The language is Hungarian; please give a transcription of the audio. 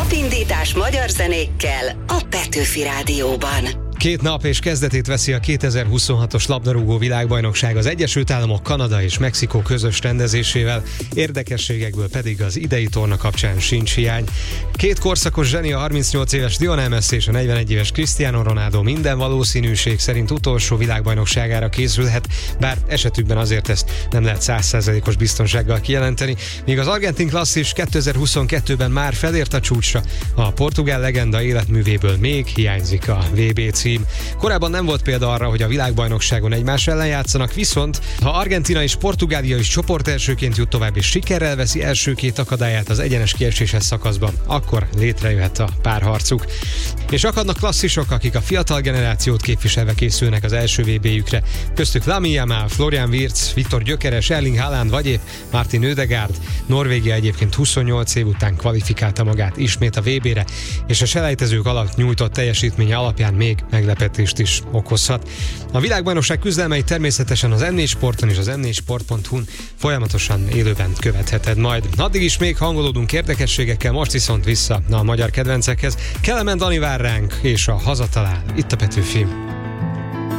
Napindítás magyar zenékkel a Petőfi Rádióban. 2 nap és kezdetét veszi a 2026-os labdarúgó világbajnokság az Egyesült Államok, Kanada és Mexikó közös rendezésével, érdekességekből pedig az idei torna kapcsán sincs hiány. 2 korszakos zseni, a 38 éves Lionel Messi és a 41 éves Cristiano Ronaldo minden valószínűség szerint utolsó világbajnokságára készülhet, bár esetükben azért ezt nem lehet 100%-os biztonsággal kijelenteni, míg az argentin klasszis 2022-ben már felért a csúcsra, a portugál legenda életművéből még hiányzik a VB cím. Korábban nem volt példa arra, hogy a világbajnokságon egymás ellen játszanak, viszont ha Argentína és Portugália is csoportelsőként jut tovább és sikerrel veszi első 2 akadályát az egyenes kieséses szakaszban, akkor létrejöhet a párharcuk. És akadnak klasszisok, akik a fiatal generációt képviselve készülnek az első VB-jükre. Köztük Lamine Yamal, Florian Wirtz, Viktor Gyökeres, Erling Haaland vagy épp Martin Ödegaard. Norvégia egyébként 28 év után kvalifikálta magát ismét a VB-re, és a selejtezők alatt nyújtott teljesítménye alapján még meglepetést is okozhat. A világbajnokság küzdelmeit természetesen az M4 Sporton és az m4sport.hu-n folyamatosan élőben követheted majd. Addig is még hangolódunk érdekességekkel, most viszont vissza a magyar kedvencekhez. Kelemen Dani vár ránk, és a Hazatalál itt a Petőfi.